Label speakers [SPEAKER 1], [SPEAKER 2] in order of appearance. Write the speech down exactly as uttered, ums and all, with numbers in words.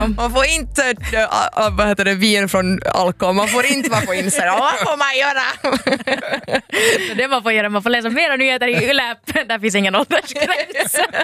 [SPEAKER 1] Man får inte äh, vad heter det, vin från alkohol. Man får inte vara på Instagram. Vad får man göra?
[SPEAKER 2] Det man får göra, man får läsa mera nyheter i Yle. Där finns ingen åldersgräns.